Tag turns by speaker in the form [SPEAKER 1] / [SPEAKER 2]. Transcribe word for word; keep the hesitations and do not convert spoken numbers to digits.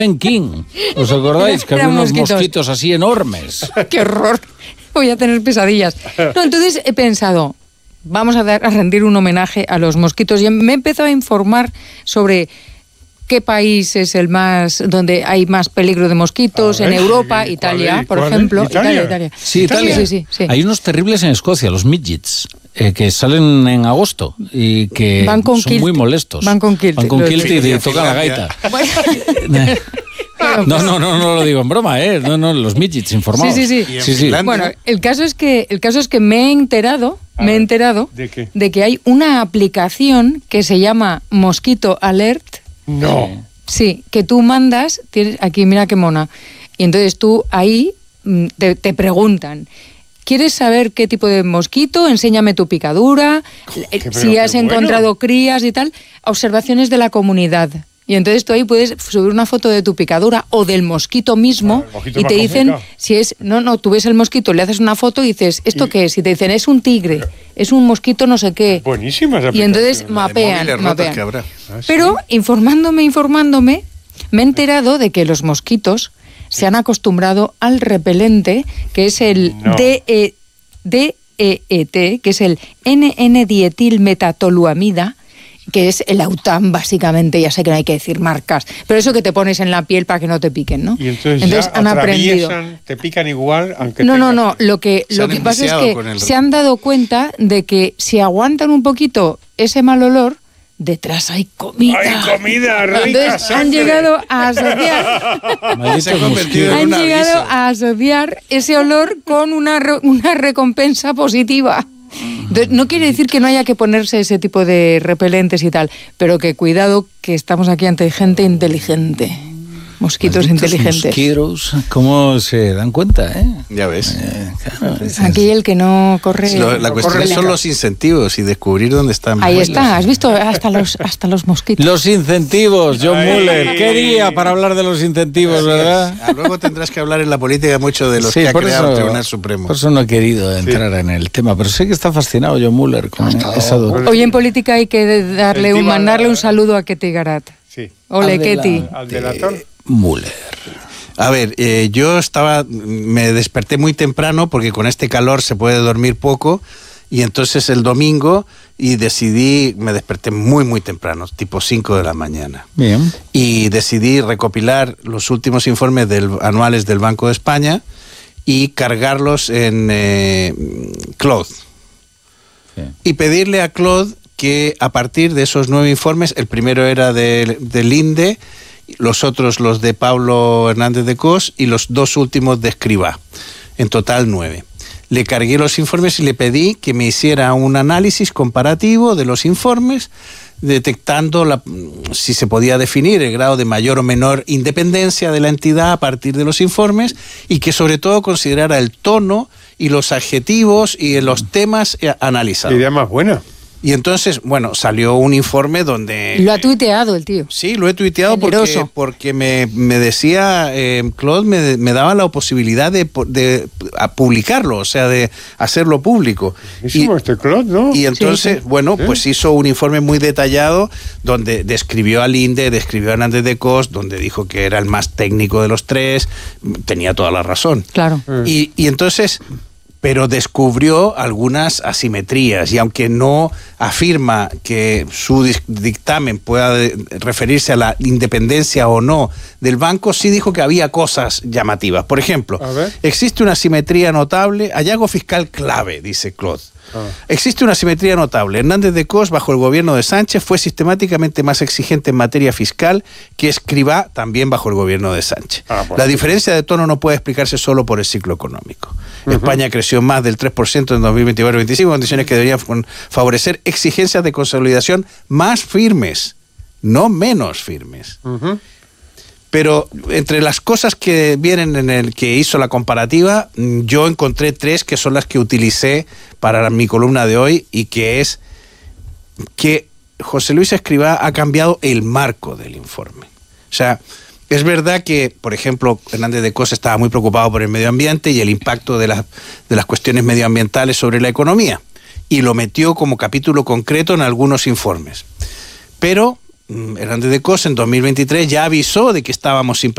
[SPEAKER 1] King. ¿Os acordáis? Que había unos mosquitos. mosquitos así enormes.
[SPEAKER 2] ¡Qué horror! Voy a tener pesadillas. No, entonces he pensado, vamos a, dar, a rendir un homenaje a los mosquitos. Y me he empezado a informar sobre qué país es el más, donde hay más peligro de mosquitos, ver, en Europa, sí, Italia, por ejemplo.
[SPEAKER 1] ¿Italia?
[SPEAKER 2] Italia, Italia.
[SPEAKER 1] Sí, Italia.
[SPEAKER 2] Sí, sí, sí.
[SPEAKER 1] Hay unos terribles en Escocia, los midgets. Eh, que salen en agosto y que
[SPEAKER 2] van con
[SPEAKER 1] son
[SPEAKER 2] kilt.
[SPEAKER 1] muy molestos.
[SPEAKER 2] Van con kilt.
[SPEAKER 1] Van con kilt y, y tocan la gaita. No, no, no, no lo digo en broma, ¿eh? No, no, los midgets informados.
[SPEAKER 2] Sí, sí, sí.
[SPEAKER 1] sí, sí.
[SPEAKER 2] Bueno, el caso es que el caso es que me he enterado, A me he enterado
[SPEAKER 3] ¿de qué?
[SPEAKER 2] de que hay una aplicación que se llama Mosquito Alert.
[SPEAKER 3] No.
[SPEAKER 2] Sí, que tú mandas, tienes aquí, mira qué mona. Y entonces tú ahí te, te preguntan, ¿quieres saber qué tipo de mosquito? Enséñame tu picadura,
[SPEAKER 3] qué,
[SPEAKER 2] si has encontrado bueno. crías y tal, observaciones de la comunidad. Y entonces tú ahí puedes subir una foto de tu picadura o del mosquito mismo, ah, mosquito y te dicen complicado. Si es, no, no, tú ves el mosquito, le haces una foto y dices, ¿esto y, qué es? Y te dicen, es un tigre, pero, es un mosquito no sé qué.
[SPEAKER 3] Buenísima esa
[SPEAKER 2] y entonces mapean, mapean. Ah, ¿sí? Pero informándome, informándome, me he enterado de que los mosquitos se han acostumbrado al repelente, que es el no. D E T, que es el N N dietilmetatoluamida, que es el Autan, básicamente. Ya sé que no hay que decir marcas, pero eso que te pones en la piel para que no te piquen, ¿no?
[SPEAKER 3] Y entonces, entonces ya han aprendido. Te pican igual, aunque
[SPEAKER 2] No, no, no. Lo que, lo que pasa es que el... se han dado cuenta de que si aguantan un poquito ese mal olor, detrás hay comida.
[SPEAKER 3] ¡Hay comida rica!
[SPEAKER 2] Entonces
[SPEAKER 3] sangre.
[SPEAKER 2] han llegado a asociar... han llegado a asociar ese olor con una, una recompensa positiva. Entonces, no quiere decir que no haya que ponerse ese tipo de repelentes y tal, pero que cuidado, que estamos aquí ante gente inteligente. Mosquitos Malditos inteligentes.
[SPEAKER 1] Mosquitos, ¿cómo se dan cuenta, eh?
[SPEAKER 4] Ya ves.
[SPEAKER 1] Eh, claro,
[SPEAKER 2] aquí el que no corre...
[SPEAKER 4] Lo, la cuestión
[SPEAKER 2] corre
[SPEAKER 4] son los incentivos y descubrir dónde están.
[SPEAKER 2] Ahí está, has visto hasta los, hasta los mosquitos.
[SPEAKER 1] Los incentivos, John Ay. Muller. Qué día para hablar de los incentivos, Así ¿verdad?
[SPEAKER 4] Es. Luego tendrás que hablar en la política mucho de los sí, que ha creado el Tribunal Supremo.
[SPEAKER 1] Por eso no he querido entrar sí. en el tema, pero sé que está fascinado John Muller con
[SPEAKER 2] Hasta
[SPEAKER 1] esa doctora.
[SPEAKER 2] Hoy en política hay que darle un, mandarle un saludo a Ketty Garat.
[SPEAKER 3] Sí.
[SPEAKER 2] Ole, Ketty.
[SPEAKER 3] Al delator.
[SPEAKER 1] Eh, Muller.
[SPEAKER 4] A ver, eh, yo estaba, me desperté muy temprano porque con este calor se puede dormir poco y entonces el domingo y decidí, me desperté muy muy temprano, tipo cinco de la mañana.
[SPEAKER 1] Bien.
[SPEAKER 4] Y decidí recopilar los últimos informes del, anuales del Banco de España y cargarlos en eh, Claude. Sí. Y pedirle a Claude que a partir de esos nueve informes, el primero era de, del INDE, los otros los de Pablo Hernández de Cos y los dos últimos de Escrivá, en total nueve. Le cargué los informes y le pedí que me hiciera un análisis comparativo de los informes, detectando la, si se podía definir el grado de mayor o menor independencia de la entidad a partir de los informes y que sobre todo considerara el tono y los adjetivos y los temas analizados.
[SPEAKER 3] Idea más buena.
[SPEAKER 4] Y entonces, bueno, salió un informe donde...
[SPEAKER 2] Lo ha tuiteado el tío.
[SPEAKER 4] Sí, lo he tuiteado porque, porque me, me decía, eh, Claude me, me daba la posibilidad de, de a publicarlo, o sea, de hacerlo público.
[SPEAKER 3] Y, este Claude, ¿no?
[SPEAKER 4] Y entonces, sí, sí. bueno, ¿Sí? pues hizo un informe muy detallado donde describió al INDE, describió a Hernández de Cos, donde dijo que era el más técnico de los tres, tenía toda la razón.
[SPEAKER 2] Claro.
[SPEAKER 4] Mm. Y, y entonces... pero descubrió algunas asimetrías y aunque no afirma que su dictamen pueda referirse a la independencia o no del banco, sí dijo que había cosas llamativas. Por ejemplo, existe una asimetría notable, hallazgo fiscal clave, dice Claude. Ah. Existe una asimetría notable. Hernández de Cos, bajo el gobierno de Sánchez, fue sistemáticamente más exigente en materia fiscal que Escrivá, también bajo el gobierno de Sánchez. Ah, bueno. La diferencia de tono no puede explicarse solo por el ciclo económico. Uh-huh. España creció más del tres por ciento en dos mil veinticuatro veinticinco, condiciones que deberían favorecer exigencias de consolidación más firmes, no menos firmes. Uh-huh. Pero entre las cosas que vienen en el que hizo la comparativa, yo encontré tres que son las que utilicé para mi columna de hoy y que es que José Luis Escrivá ha cambiado el marco del informe. O sea, es verdad que, por ejemplo, Hernández de Cos estaba muy preocupado por el medio ambiente y el impacto de, la, de las cuestiones medioambientales sobre la economía y lo metió como capítulo concreto en algunos informes. Pero Hernández de Cos en dos mil veintitrés ya avisó de que estábamos sin